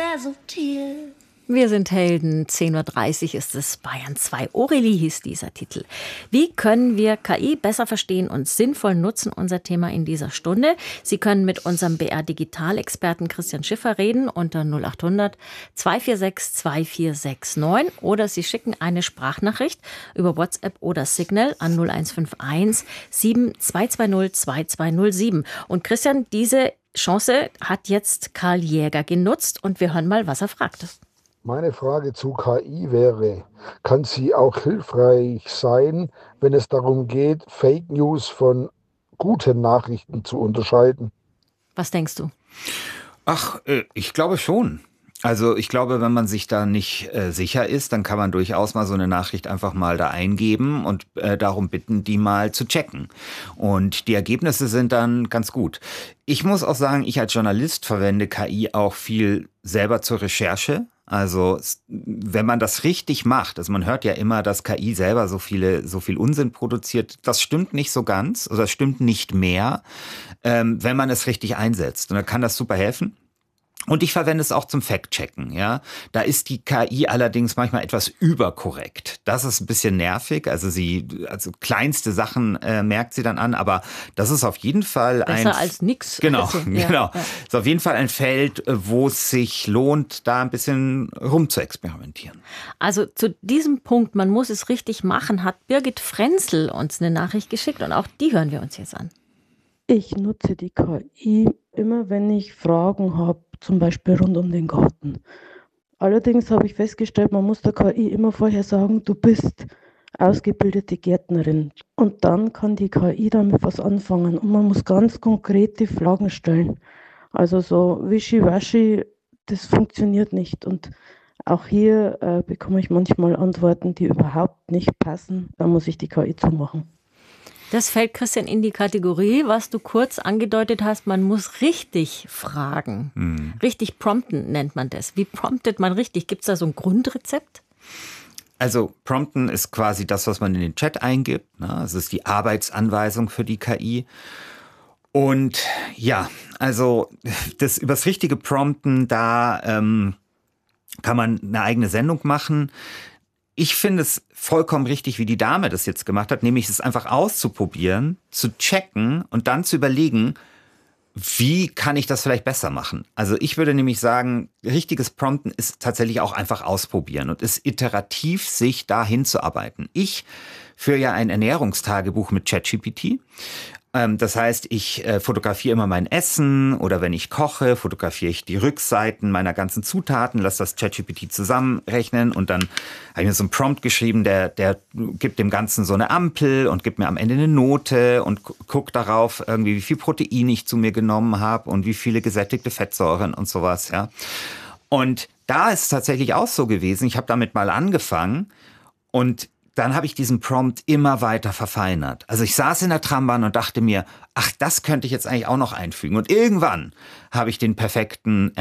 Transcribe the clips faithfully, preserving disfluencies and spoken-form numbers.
Hazeltier. Wir sind Helden, zehn Uhr dreißig ist es, Bayern zwei. Aurelie hieß dieser Titel. Wie können wir K I besser verstehen und sinnvoll nutzen? Unser Thema in dieser Stunde. Sie können mit unserem B R-Digital-Experten Christian Schiffer reden unter null acht hundert zwei vier sechs zwei vier sechs neun oder Sie schicken eine Sprachnachricht über WhatsApp oder Signal an null eins fünf eins sieben zwei zwei null zwei zwei null sieben. Und Christian, diese Chance hat jetzt Karl Jäger genutzt und wir hören mal, was er fragte. Meine Frage zu K I wäre, kann sie auch hilfreich sein, wenn es darum geht, Fake News von guten Nachrichten zu unterscheiden? Was denkst du? Ach, äh, ich glaube schon. Also ich glaube, wenn man sich da nicht äh, sicher ist, dann kann man durchaus mal so eine Nachricht einfach mal da eingeben und äh, darum bitten, die mal zu checken. Und die Ergebnisse sind dann ganz gut. Ich muss auch sagen, ich als Journalist verwende K I auch viel selber zur Recherche. Also wenn man das richtig macht, also man hört ja immer, dass K I selber so viele, so viel Unsinn produziert. Das stimmt nicht so ganz, oder das stimmt nicht mehr, ähm, wenn man es richtig einsetzt. Und dann kann das super helfen. Und ich verwende es auch zum Fact-Checken, ja. Da ist die K I allerdings manchmal etwas überkorrekt. Das ist ein bisschen nervig. Also sie, also kleinste Sachen äh, merkt sie dann an, aber das ist auf jeden Fall ein... Besser als nix. Genau, also, genau. Ja, ja. Ist auf jeden Fall ein Feld, wo es sich lohnt, da ein bisschen rum zu experimentieren. Also zu diesem Punkt, man muss es richtig machen, hat Birgit Frenzel uns eine Nachricht geschickt und auch die hören wir uns jetzt an. Ich nutze die K I immer, wenn ich Fragen habe, zum Beispiel rund um den Garten. Allerdings habe ich festgestellt, man muss der K I immer vorher sagen, du bist ausgebildete Gärtnerin. Und dann kann die K I damit was anfangen. Und man muss ganz konkrete Fragen stellen. Also so wischiwaschi, das funktioniert nicht. Und auch hier äh, bekomme ich manchmal Antworten, die überhaupt nicht passen. Da muss ich die K I zumachen. Das fällt, Christian, in die Kategorie, was du kurz angedeutet hast, man muss richtig fragen. Hm. Richtig prompten nennt man das. Wie promptet man richtig? Gibt es da so ein Grundrezept? Also prompten ist quasi das, was man in den Chat eingibt. Ne? Das ist die Arbeitsanweisung für die K I. Und ja, also das übers richtige Prompten, da ähm, kann man eine eigene Sendung machen. Ich finde es vollkommen richtig, wie die Dame das jetzt gemacht hat, nämlich es einfach auszuprobieren, zu checken und dann zu überlegen, wie kann ich das vielleicht besser machen? Also ich würde nämlich sagen, richtiges Prompten ist tatsächlich auch einfach ausprobieren und ist iterativ, sich da hinzuarbeiten. Ich führe ja ein Ernährungstagebuch mit ChatGPT. Das heißt, ich fotografiere immer mein Essen oder wenn ich koche, fotografiere ich die Rückseiten meiner ganzen Zutaten, lasse das ChatGPT zusammenrechnen und dann habe ich mir so einen Prompt geschrieben, der, der gibt dem Ganzen so eine Ampel und gibt mir am Ende eine Note und guckt darauf irgendwie, wie viel Protein ich zu mir genommen habe und wie viele gesättigte Fettsäuren und sowas, ja. Und da ist es tatsächlich auch so gewesen, ich habe damit mal angefangen und dann habe ich diesen Prompt immer weiter verfeinert. Also ich saß in der Trambahn und dachte mir, ach, das könnte ich jetzt eigentlich auch noch einfügen. Und irgendwann habe ich den perfekten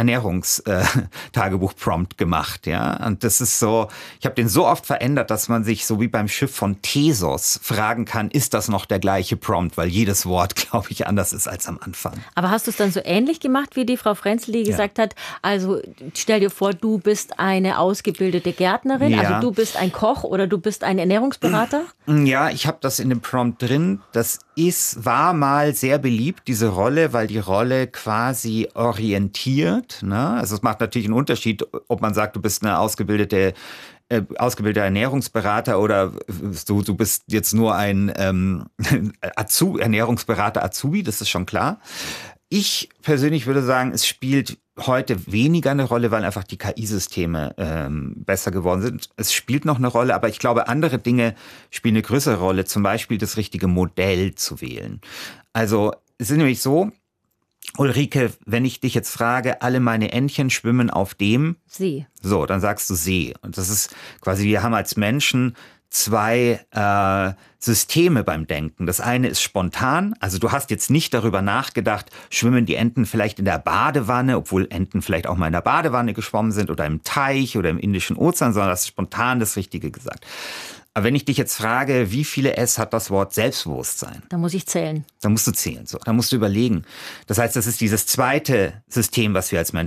Ernährungstagebuch-Prompt gemacht, ja. Und das ist so, ich habe den so oft verändert, dass man sich so wie beim Schiff von Thesos fragen kann, ist das noch der gleiche Prompt? Weil jedes Wort, glaube ich, anders ist als am Anfang. Aber hast du es dann so ähnlich gemacht wie die Frau Frenzel, die gesagt ja. hat, also stell dir vor, du bist eine ausgebildete Gärtnerin, ja. also du bist ein Koch oder du bist ein Ernährungsberater? Ja, ich habe das in dem Prompt drin. Das ist, war mal sehr beliebt, diese Rolle, weil die Rolle quasi orientiert. Ne? Also es macht natürlich einen Unterschied, ob man sagt, du bist eine ausgebildete äh, ausgebildeter Ernährungsberater oder du, du bist jetzt nur ein ähm, Azu, Ernährungsberater Azubi, das ist schon klar. Ich persönlich würde sagen, es spielt heute weniger eine Rolle, weil einfach die K I-Systeme ähm, besser geworden sind. Es spielt noch eine Rolle, aber ich glaube, andere Dinge spielen eine größere Rolle, zum Beispiel das richtige Modell zu wählen. Also es ist nämlich so, Ulrike, wenn ich dich jetzt frage, alle meine Entchen schwimmen auf dem See. So, dann sagst du See. Und das ist quasi, wir haben als Menschen zwei äh, Systeme beim Denken. Das eine ist spontan, also du hast jetzt nicht darüber nachgedacht, schwimmen die Enten vielleicht in der Badewanne, obwohl Enten vielleicht auch mal in der Badewanne geschwommen sind oder im Teich oder im Indischen Ozean, sondern hast spontan das Richtige gesagt. Aber wenn ich dich jetzt frage, wie viele S hat das Wort Selbstbewusstsein? Da muss ich zählen. Da musst du zählen. So. Da musst du überlegen. Das heißt, das ist dieses zweite System, was wir als Menschen